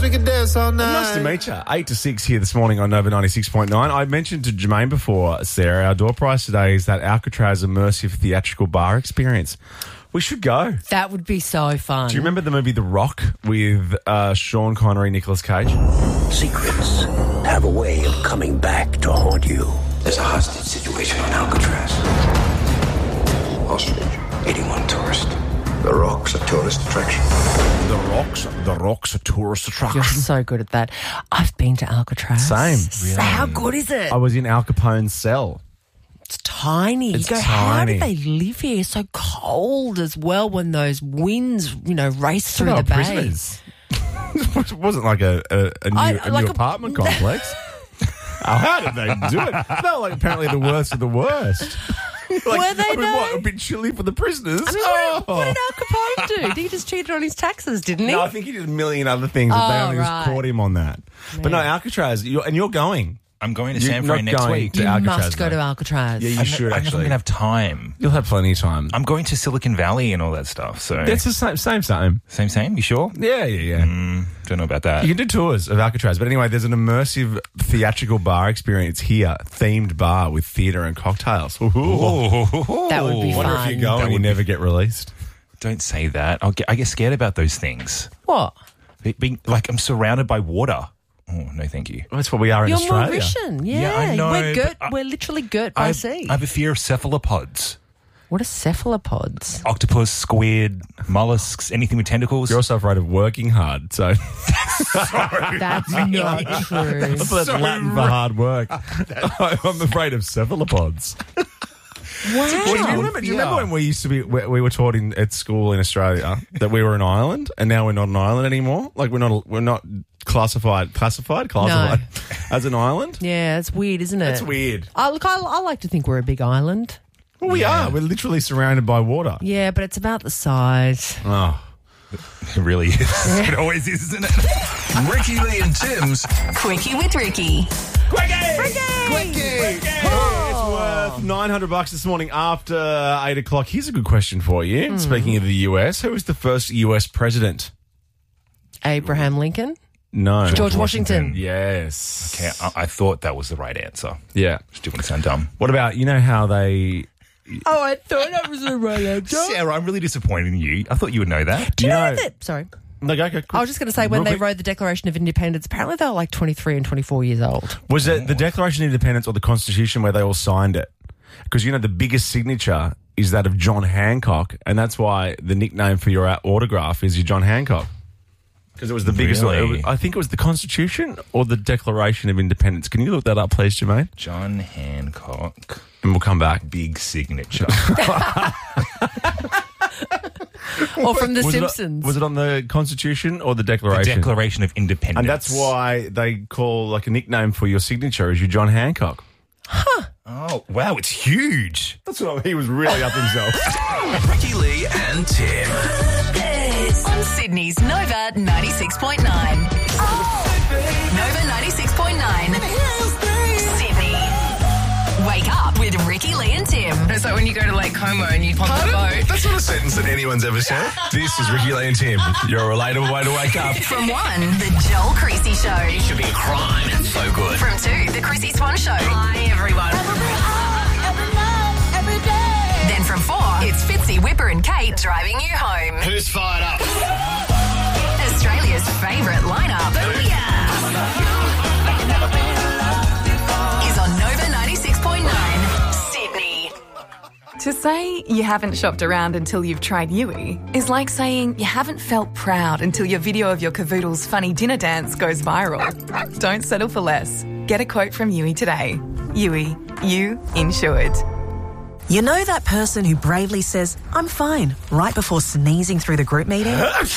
dance, we can dance all night. Nice to meet you. 8 to 6 here this morning on Nova 96.9. I mentioned to Jermaine before, Sarah, our door prize today is that Alcatraz immersive theatrical bar experience. We should go. That would be so fun. Do you remember the movie The Rock with Sean Connery, Nicolas Cage? Secrets have a way of coming back to haunt you. There's a hostage situation on Alcatraz. Hostage? 81 tourists. The Rock's a tourist attraction. The Rock's a tourist attraction. You're so good at that. I've been to Alcatraz. Same. Really? How good is it? I was in Al Capone's cell. It's tiny. It's you go, how do tiny. they live here? So cold as well when those winds, race through They the were bay. prisoners. It wasn't like a new apartment complex. How did they do it? They were like apparently the worst of the worst. Were they though? What, a bit chilly for the prisoners? I mean, what did Al Capone do? He just cheated on his taxes, didn't he? No, I think he did a million other things, but they only just right. caught him on that. But no, Alcatraz, you're going. I'm going to You're San Fran not next going week. to You Alcatraz, must go though. to Alcatraz. Yeah, you should I'm not actually. going to have time. You'll have plenty of time. I'm going to Silicon Valley and all that stuff. So It's the same. same. You sure? Yeah. Don't know about that. You can do tours of Alcatraz. But anyway, there's an immersive theatrical bar experience here, themed bar with theatre and cocktails. Ooh. That would be I wonder fun. if you go and you never get released. Don't say that. I get scared about those things. What? Being like I'm surrounded by water. Oh no, thank you. That's what we are in You're Australia. Mauritian. Yeah, I know, We're literally girt by sea. I have a fear of cephalopods. What are cephalopods? Octopus, squid, mollusks, anything with tentacles. You're also afraid of working hard, so That's not true. that's Latin for hard work. I'm afraid of cephalopods. Wow. Do you remember when we used to be? We were taught at school in Australia that we were an island, and now we're not an island anymore. Like we're not classified as an island. Yeah, it's weird, isn't it? That's weird. I like to think we're a big island. Well, we are. We're literally surrounded by water. Yeah, but it's about the size. Oh. It really is. It always is, isn't it? Ricky Lee and Tim's Quickie with Ricky. It's worth $900 this morning after 8 o'clock. Here's a good question for you. Speaking of the US, who was the first US president? Abraham Lincoln? No. George Washington. Yes. Okay, I thought that was the right answer. Yeah. Still going to sound dumb. What about, how they... Oh, I thought that was the right answer. Sarah, I'm really disappointed in you. I thought you would know that. Do you know that? Sorry. No, go. I was just going to say, when Real they quick. wrote the Declaration of Independence, apparently they were like 23 and 24 years old. Was it the Declaration of Independence or the Constitution where they all signed it? Because, the biggest signature is that of John Hancock, and that's why the nickname for your autograph is your John Hancock. Because it was the biggest. Really? I think it was the Constitution or the Declaration of Independence. Can you look that up, please, Jermaine? John Hancock. And we'll come back. Big signature. Or from The Was Simpsons. was it on the Constitution or the Declaration? The Declaration of Independence. And that's why they call like a nickname for your signature is your John Hancock. Oh, wow, it's huge. That's what he was really up himself. Ricky Lee and Tim. On Sydney's Nova 96.9. Nova 96.9. Sydney. Wake up with Ricky Lee and Tim. It's like when you go to Lake Como and you pop the boat. That's not a sentence that anyone's ever said. This is Ricky Lee and Tim. Your relatable way to wake up. From 1, The Joel Creasy Show. It should be a crime. It's so good. From 2, The Chrissy Swan Show. Hi, everyone. Then from 4, it's Fitzy, Whipper and Kate driving you home. Who's fired up? Australia's favourite lineup. Is on Nova 96.9 Sydney. To say you haven't shopped around until you've tried Yui is like saying you haven't felt proud until your video of your cavoodle's funny dinner dance goes viral. Don't settle for less. Get a quote from Yui today. Yui, you insured. You know that person who bravely says, "I'm fine," right before sneezing through the group meeting?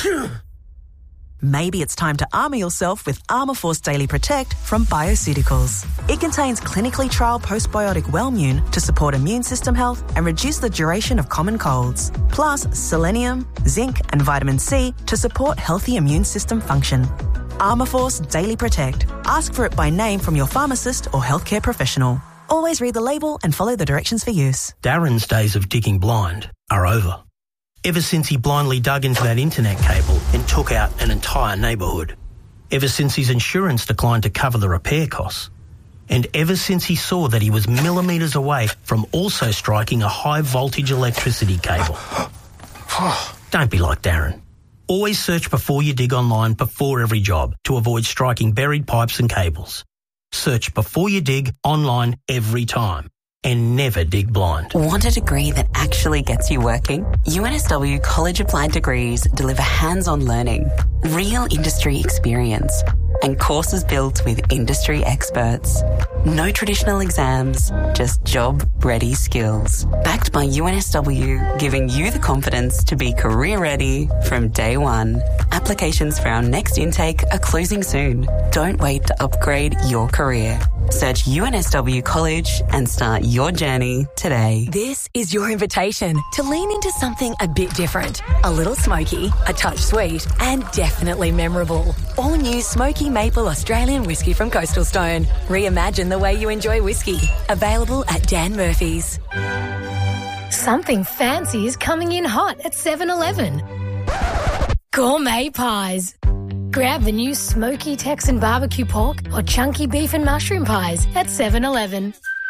Maybe it's time to armour yourself with Armour Force Daily Protect from Bioceuticals. It contains clinically trialled postbiotic Wellmune to support immune system health and reduce the duration of common colds. Plus selenium, zinc and vitamin C to support healthy immune system function. Armour Force Daily Protect. Ask for it by name from your pharmacist or healthcare professional. Always read the label and follow the directions for use. Darren's days of digging blind are over. Ever since he blindly dug into that internet cable and took out an entire neighbourhood. ever since his insurance declined to cover the repair costs, and ever since he saw that he was millimetres away from also striking a high-voltage electricity cable. Don't be like Darren. Always search before you dig online before every job to avoid striking buried pipes and cables. Search before you dig online every time. And never dig blind. Want a degree that actually gets you working? UNSW College Applied Degrees deliver hands-on learning, real industry experience, and courses built with industry experts. No traditional exams, just job-ready skills. Backed by UNSW, giving you the confidence to be career-ready from day one. Applications for our next intake are closing soon. Don't wait to upgrade your career. Search UNSW College and start your journey today. This is your invitation to lean into something a bit different. A little smoky, a touch sweet, and definitely memorable. All new Smoky Maple Australian whiskey from Coastal Stone. Reimagine the way you enjoy whiskey. Available at Dan Murphy's. Something fancy is coming in hot at 7-Eleven. Gourmet pies. Grab the new smoky Texan barbecue pork or chunky beef and mushroom pies at 7-Eleven.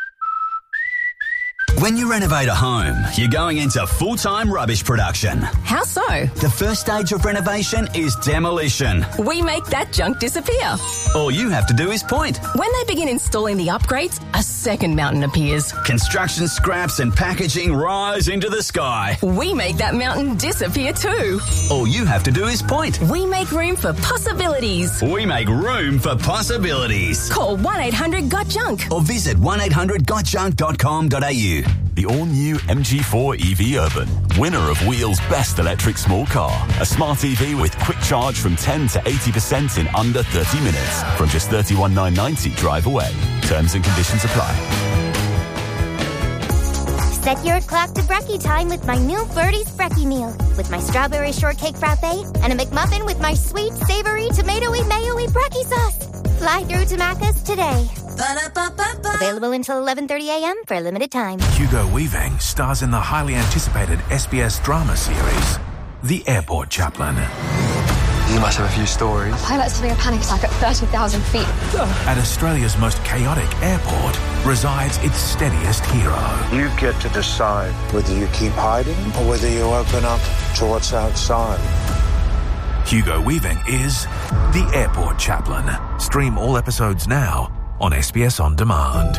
When you renovate a home, you're going into full-time rubbish production. How so? The first stage of renovation is demolition. We make that junk disappear. All you have to do is point. When they begin installing the upgrades, a second mountain appears. Construction scraps and packaging rise into the sky. We make that mountain disappear too. All you have to do is point. We make room for possibilities. We make room for possibilities. Call 1-800-GOT-JUNK or visit 1800gotjunk.com.au. The all-new MG4 EV Urban, winner of Wheel's Best Electric Small Car. A smart EV with quick charge from 10 to 80% in under 30 minutes. From just $31,990 drive away. Terms and conditions apply. Set your clock to brekkie time with my new Birdie's Brekkie meal. With my strawberry shortcake frappe and a McMuffin with my sweet, savory, tomatoey, mayo-y brekkie sauce. Fly through to Macca's today. Available until 11:30 a.m. for a limited time. Hugo Weaving stars in the highly anticipated SBS drama series, The Airport Chaplain. You must have a few stories. A pilot's having a panic attack at 30,000 feet. At Australia's most chaotic airport resides its steadiest hero. You get to decide whether you keep hiding or whether you open up to what's outside. Hugo Weaving is The Airport Chaplain. Stream all episodes now on SBS On Demand.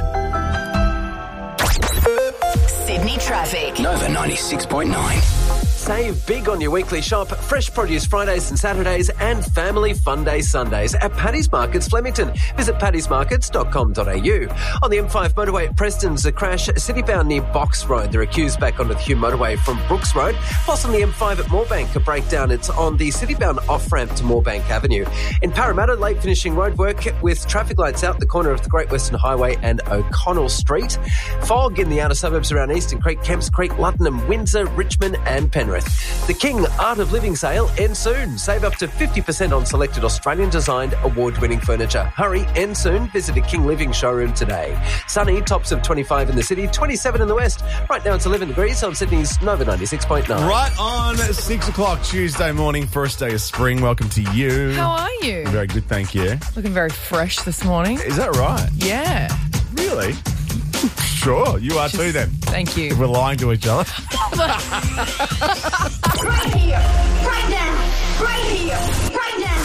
Sydney traffic. Nova 96.9. Save big on your weekly shop, Fresh Produce Fridays and Saturdays and Family Fun Day Sundays at Paddy's Markets Flemington. Visit paddysmarkets.com.au. On the M5 motorway at Preston's, a crash city-bound near Box Road. They're accused back onto the Hume motorway from Brooks Road. Plus on the M5 at Moorebank, a breakdown. It's on the city-bound off-ramp to Moorebank Avenue. In Parramatta, late finishing road work with traffic lights out the corner of the Great Western Highway and O'Connell Street. Fog in the outer suburbs around Eastern Creek, Kemps Creek, Lutdenham, Windsor, Richmond and Penrith. The King Art of Living sale ends soon. Save up to 50% on selected Australian-designed award-winning furniture. Hurry, end soon. Visit a King Living showroom today. Sunny, tops of 25 in the city, 27 in the west. Right now it's 11 degrees on Sydney's Nova 96.9. Right on 6 o'clock Tuesday morning, first day of spring. Welcome to you. How are you? Very good, thank you. Looking very fresh this morning. Is that right? Yeah. Really? Sure, you are too then. Thank you. If we're lying to each other. Right here, right now, right here, right now.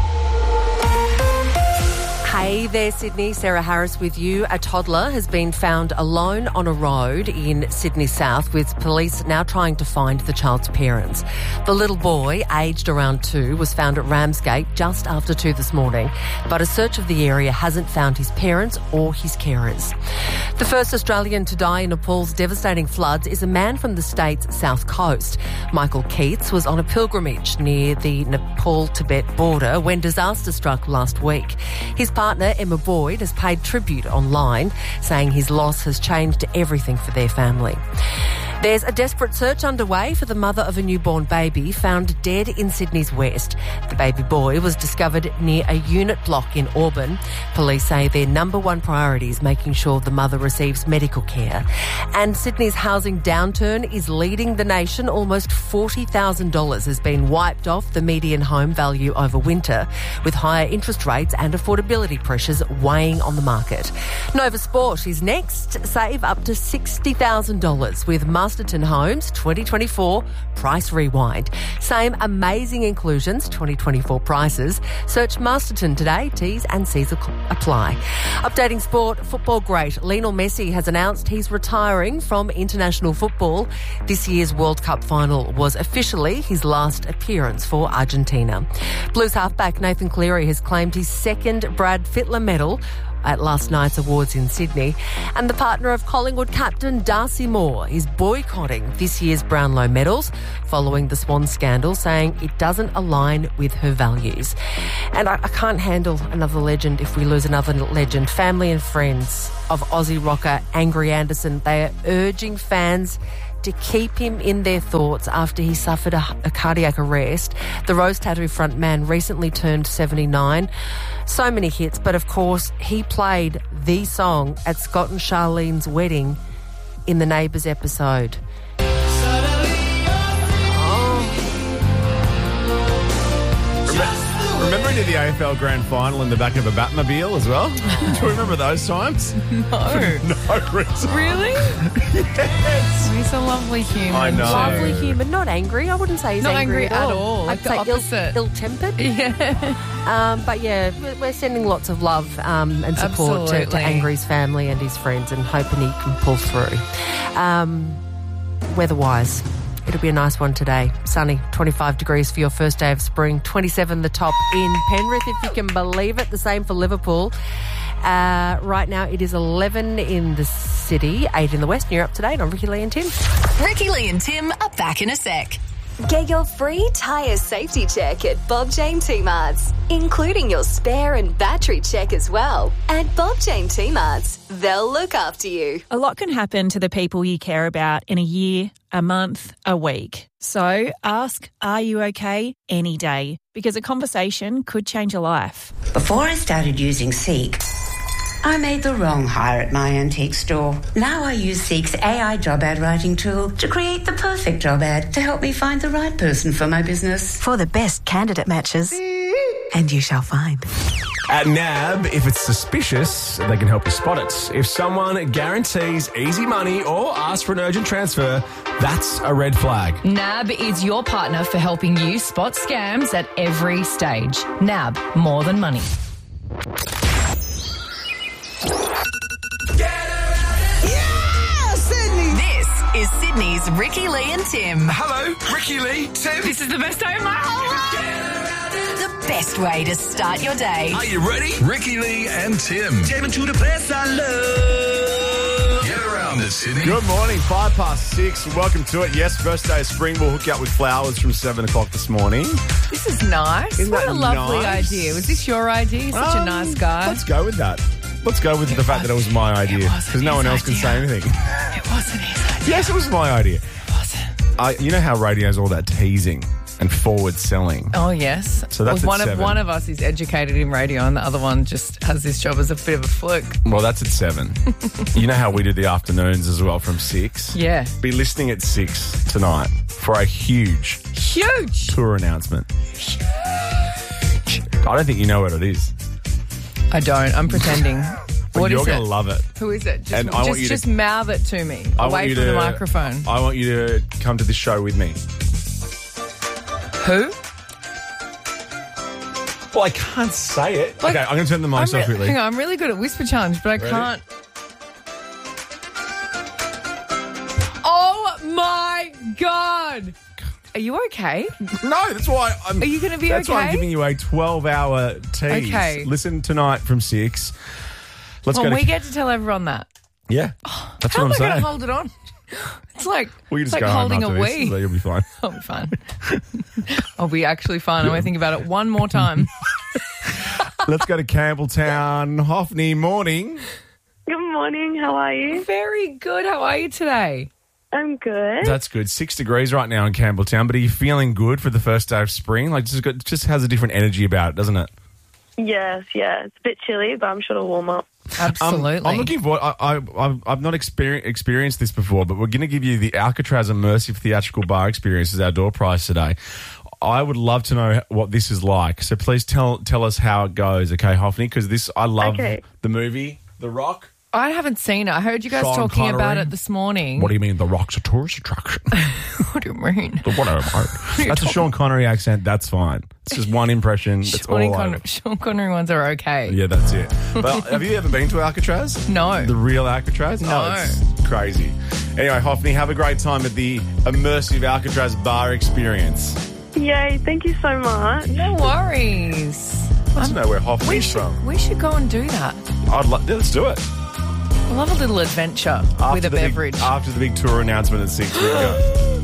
Hey there, Sydney. Sarah Harris with you. A toddler has been found alone on a road in Sydney South, with police now trying to find the child's parents. The little boy, aged around 2, was found at Ramsgate just after 2 this morning, but a search of the area hasn't found his parents or his carers. The first Australian to die in Nepal's devastating floods is a man from the state's south coast. Michael Keats was on a pilgrimage near the Nepal-Tibet border when disaster struck last week. His partner, Emma Boyd, has paid tribute online, saying his loss has changed everything for their family. There's a desperate search underway for the mother of a newborn baby found dead in Sydney's west. The baby boy was discovered near a unit block in Auburn. Police say their number one priority is making sure the mother receives medical care. And Sydney's housing downturn is leading the nation. Almost $40,000 has been wiped off the median home value over winter, with higher interest rates and affordability pressures weighing on the market. Nova Sport is next. Save up to $60,000 with Masterton Homes 2024 Price Rewind. Same amazing inclusions, 2024 prices. Search Masterton today. T's and C's apply. Updating sport, football great Lionel Messi has announced he's retiring from international football. This year's World Cup final was officially his last appearance for Argentina. Blues halfback Nathan Cleary has claimed his second Brad Fittler medal at last night's awards in Sydney. And the partner of Collingwood captain Darcy Moore is boycotting this year's Brownlow medals following the Swan scandal, saying it doesn't align with her values. And I can't handle another legend if we lose another legend. Family and friends of Aussie rocker Angry Anderson, they are urging fans to keep him in their thoughts after he suffered a cardiac arrest. The Rose Tattoo frontman recently turned 79. So many hits, but of course he played the song at Scott and Charlene's wedding in the Neighbours episode. Remember he did the AFL Grand Final in the back of a Batmobile as well? Do you remember those times? No. No reason. Really? Yes. He's a lovely human. I know. Lovely human, not angry. I wouldn't say he's Not angry at all. I'd Like the say opposite. ill-tempered. Yeah. But yeah, we're sending lots of love and support to Absolutely. Angry's family and his friends, and hoping he can pull through. Weather-wise, it'll be a nice one today. Sunny, 25 degrees for your first day of spring, 27 the top in Penrith, if you can believe it. The same for Liverpool. Right now it is 11 in the city, 8 in the west, and you're up to date on Ricky Lee and Tim. Ricky Lee and Tim are back in a sec. Get your free tyre safety check at Bob Jane T-Marts, including your spare and battery check as well. At Bob Jane T-Marts, they'll look after you. A lot can happen to the people you care about in a year, a month, a week. So ask, are you okay, any day? Because a conversation could change a life. Before I started using Seek, I made the wrong hire at my antique store. Now I use Seek's AI job ad writing tool to create the perfect job ad to help me find the right person for my business. For the best candidate matches, and you shall find. At NAB, if it's suspicious, they can help you spot it. If someone guarantees easy money or asks for an urgent transfer, that's a red flag. NAB is your partner for helping you spot scams at every stage. NAB, more than money. This is Sydney's Ricky Lee and Tim. Hello, Ricky Lee, Tim. This is the best day of my whole life. The best way to start your day. Are you ready? Ricky Lee and Tim. Take me to the place I love. Get around this, Sydney. Good morning, 6:05. Welcome to it. Yes, first day of spring. We'll hook you up with flowers from 7 o'clock this morning. This is nice. Isn't What that a lovely nice? idea. Was this your idea? You're such a nice guy. Let's go with that. Let's go with the fact that it was my idea, because no one else can say anything. It wasn't his idea. Yes, it was my idea. It wasn't. You know how radio's all that teasing and forward selling. Oh, yes. So that's well, at 7. one of us is educated in radio and the other one just has this job as a bit of a fluke. Well, that's at 7. You know how we do the afternoons as well from 6? Yeah. Be listening at 6 tonight for a huge tour announcement. I don't think you know what it is. I don't. I'm pretending. But What you're is going to it? love it. Who is it? And I want you to- just mouth it to me. I want Away you from the to- microphone. I want you to come to this show with me. Who? Well, I can't say it. Okay, I'm going to turn the mics off quickly. Hang on, I'm really good at whisper challenge, but I Ready? can't. Oh my God! Are you okay? No, that's why I'm. Are you going to be That's okay? why I'm giving you a 12-hour tease. Okay. Listen tonight from 6. Let's Well, go. we get to tell everyone that. Yeah, that's How what I'm am I going saying. to hold it on? It's like, Well, you it's just like go home holding a after this, wee. so you'll be fine. I'll be fine. I'll be actually fine. I won't think about it one more time. Let's go to Campbelltown. Hoffney, morning. Good morning. How are you? Very good. How are you today? I'm good. That's good. 6 degrees right now in Campbelltown, but are you feeling good for the first day of spring? Like, it just has a different energy about it, doesn't it? Yes, yeah. It's a bit chilly, but I'm sure it'll warm up. Absolutely. I'm looking for. I've not experienced this before, but we're going to give you the Alcatraz Immersive Theatrical Bar Experience as our door prize today. I would love to know what this is like. So please tell us how it goes, okay, Hoffney? Because I love the movie The Rock. I haven't seen it. I heard you guys Sean talking Connery. about it this morning. What do you mean The Rock's a tourist attraction? What do you mean? That's a Sean Connery accent. That's fine. It's just one impression. That's Sean Connery ones are okay. Yeah, that's it. But have you ever been to Alcatraz? No. The real Alcatraz? No. Oh, it's crazy. Anyway, Hoffney, have a great time at the immersive Alcatraz bar experience. Yay, thank you so much. No worries. I don't know where Hoffney's from. We should go and do that. Let's do it. I love a little adventure with a beverage. After the big tour announcement at 6, we go.